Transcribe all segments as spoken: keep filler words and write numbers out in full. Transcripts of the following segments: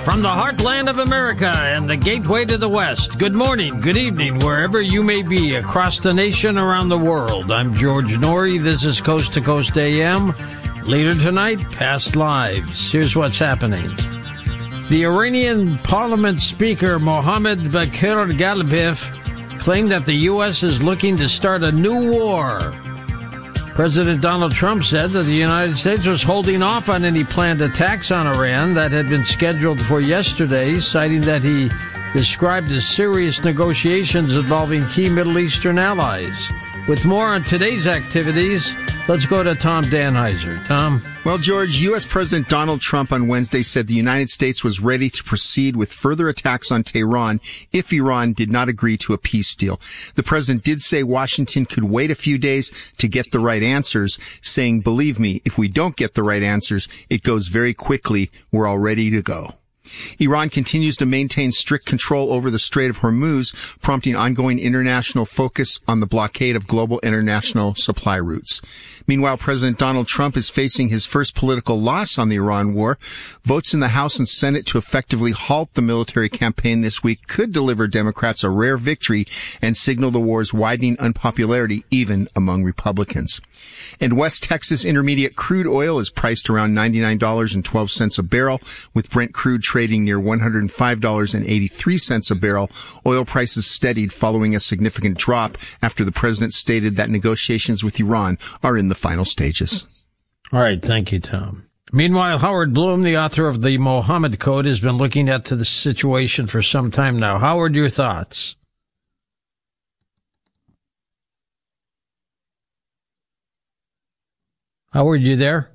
From the heartland of America and the gateway to the West, good morning, good evening, wherever you may be across the nation, around the world. I'm George Norrie. This is Coast to Coast A M. Later tonight, past lives. Here's what's happening. The Iranian Parliament Speaker Mohammad Bagher Ghalibaf claimed that the U S is looking to start a new war. President Donald Trump said that the United States was holding off on any planned attacks on Iran that had been scheduled for yesterday, citing that he described as serious negotiations involving key Middle Eastern allies. With more on today's activities, let's go to Tom Danheiser. Tom? Well, George, U S. President Donald Trump on Wednesday said the United States was ready to proceed with further attacks on Tehran if Iran did not agree to a peace deal. The president did say Washington could wait a few days to get the right answers, saying, believe me, if we don't get the right answers, it goes very quickly. We're all ready to go. Iran continues to maintain strict control over the Strait of Hormuz, prompting ongoing international focus on the blockade of global international supply routes. Meanwhile, President Donald Trump is facing his first political loss on the Iran war. Votes in the House and Senate to effectively halt the military campaign this week could deliver Democrats a rare victory and signal the war's widening unpopularity even among Republicans. And West Texas Intermediate crude oil is priced around ninety-nine dollars and twelve cents a barrel, with Brent crude trading near one hundred five dollars and eighty-three cents a barrel. Oil prices steadied following a significant drop after the president stated that negotiations with Iran are in the final stages. All right, thank you, Tom. Meanwhile, Howard Bloom, the author of the Mohammed Code, has been looking at the situation for some time now. Howard, your thoughts? Howard, you there?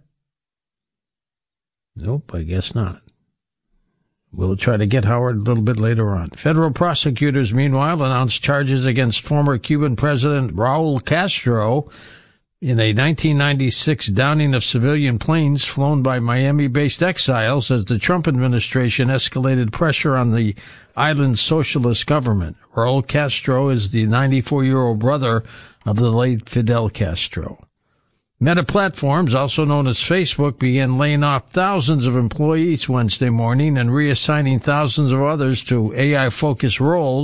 Nope, I guess not. We'll try to get Howard a little bit later on. Federal prosecutors, meanwhile, announced charges against former Cuban President Raul Castro in a nineteen ninety-six downing of civilian planes flown by Miami-based exiles as the Trump administration escalated pressure on the island's socialist government. Raul Castro is the ninety-four-year-old brother of the late Fidel Castro. Meta Platforms, also known as Facebook, began laying off thousands of employees Wednesday morning and reassigning thousands of others to A I-focused roles.